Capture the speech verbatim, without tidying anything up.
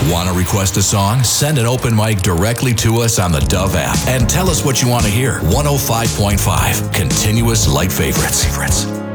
Want to request a song? Send an open mic directly to us on the Dove app and tell us what you want to hear. one oh five point five, Continuous Light Favorites. Favorites.